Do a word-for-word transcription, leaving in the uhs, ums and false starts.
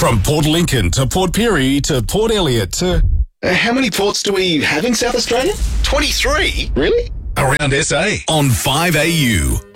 From Port Lincoln to Port Pirie to Port Elliot to... Uh, how many ports do we have in South Australia? twenty-three? Really? Around S A on five A U.